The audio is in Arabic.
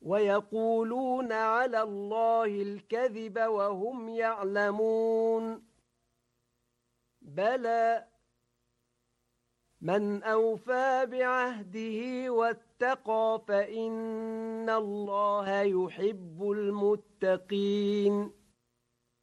ويقولون على الله الكذب وهم يعلمون بلى من أوفى بعهده واتقى فإن الله يحب المتقين